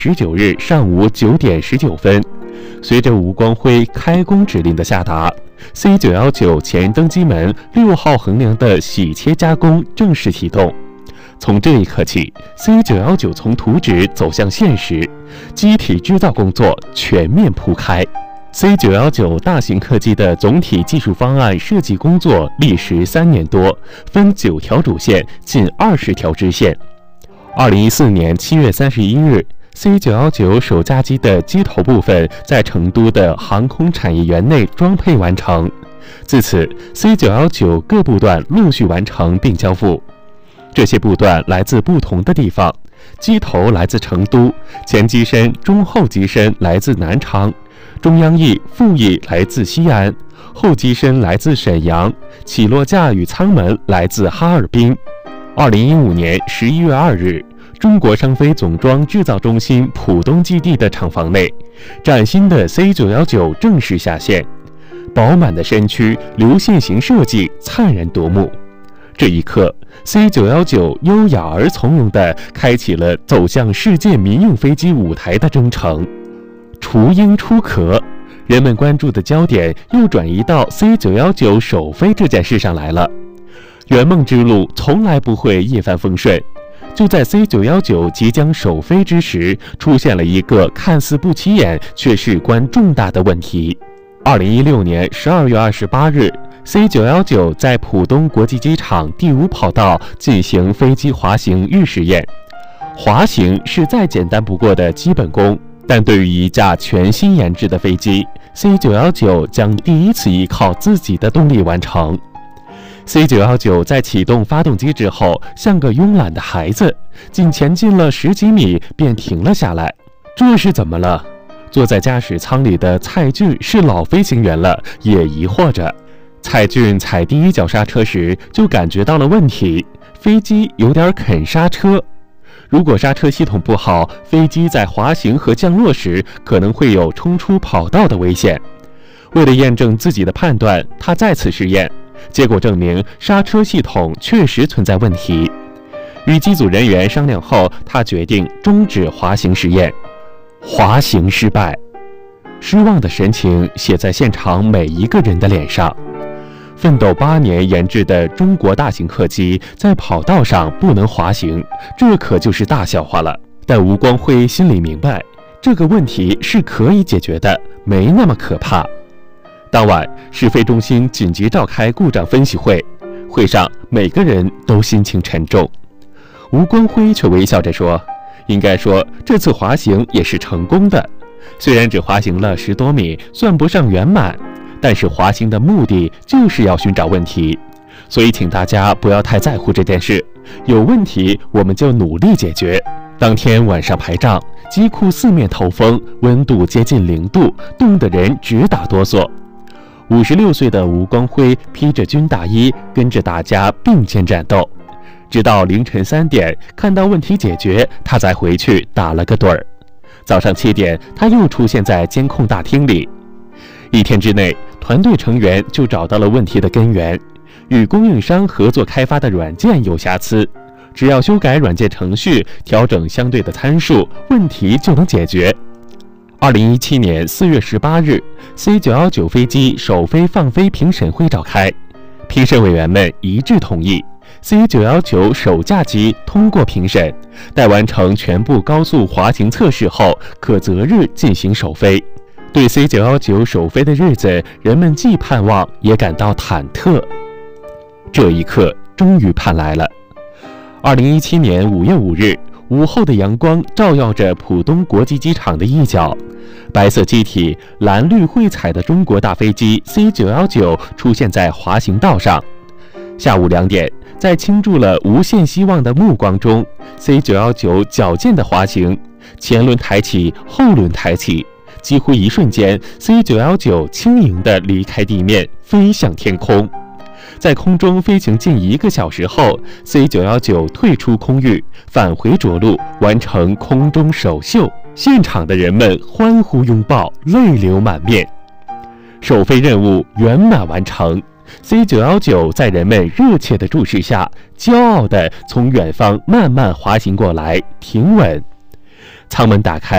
19日上午9点19分，随着吴光辉开工指令的下达， C919 前登机门6号横梁的洗切加工正式启动。从这一刻起， C919 从图纸走向现实，机体制造工作全面铺开。C919 大型客机的总体技术方案设计工作历时3年多，分9条主线，近20条支线。2014年7月31日。C919 首架机的机头部分在成都的航空产业园内装配完成，自此 C919 各部段陆续完成并交付。这些部段来自不同的地方，机头来自成都，前机身、中后机身来自南昌，中央翼、副翼来自西安，后机身来自沈阳，起落架与舱门来自哈尔滨。2015年11月2日。中国商飞总装制造中心浦东基地的厂房内，崭新的 C919 正式下线，饱满的身躯、流线型设计灿然夺目。这一刻 ，C919 优雅而从容地开启了走向世界民用飞机舞台的征程。雏鹰出壳，人们关注的焦点又转移到 C919 首飞这件事上来了。圆梦之路从来不会一帆风顺。就在 C919 即将首飞之时，出现了一个看似不起眼却事关重大的问题。2016年12月28日 ，C919 在浦东国际机场第5跑道进行飞机滑行预试验。滑行是再简单不过的基本功，但对于一架全新研制的飞机 ，C919 将第一次依靠自己的动力完成。C919 在启动发动机之后，像个慵懒的孩子，仅前进了10几米便停了下来。这是怎么了？坐在驾驶舱里的蔡骏是老飞行员了，也疑惑着。蔡骏踩第一脚刹车时就感觉到了问题，飞机有点啃刹车。如果刹车系统不好，飞机在滑行和降落时可能会有冲出跑道的危险。为了验证自己的判断，他再次试验。结果证明，刹车系统确实存在问题。与机组人员商量后，他决定终止滑行实验。滑行失败，失望的神情写在现场每一个人的脸上。奋斗8年研制的中国大型客机在跑道上不能滑行，这可就是大笑话了。但吴光辉心里明白，这个问题是可以解决的，没那么可怕。当晚，试飞中心紧急召开故障分析会，会上每个人都心情沉重。吴光辉却微笑着说：“应该说，这次滑行也是成功的。虽然只滑行了10多米，算不上圆满，但是滑行的目的就是要寻找问题，所以请大家不要太在乎这件事。有问题我们就努力解决。”当天晚上排仗，机库4面透风，温度接近0度，冻得人直打哆嗦。56岁的吴光辉披着军大衣，跟着大家并肩战斗，直到凌晨3点，看到问题解决，他才回去打了个盹儿。早上7点，他又出现在监控大厅里。1天之内，团队成员就找到了问题的根源，与供应商合作开发的软件有瑕疵，只要修改软件程序，调整相对的参数，问题就能解决。2017年4月18日 ，C919 飞机首飞放飞评审会召开，评审委员们一致同意 C919 首架机通过评审，待完成全部高速滑行测试后，可择日进行首飞。对 C919 首飞的日子，人们既盼望也感到忐忑。这一刻终于盼来了。2017年5月5日，午后的阳光照耀着浦东国际机场的一角，白色机体、蓝绿绘彩的中国大飞机 C919 出现在滑行道上。下午2点，在倾注了无限希望的目光中 ，C919 矫健的滑行，前轮抬起，后轮抬起，几乎一瞬间 ，C919 轻盈地离开地面，飞向天空。在空中飞行近1个小时后 ，C919 退出空域，返回着陆，完成空中首秀。现场的人们欢呼拥抱，泪流满面。首飞任务圆满完成 ，C919 在人们热切的注视下，骄傲地从远方慢慢滑行过来，停稳。舱门打开。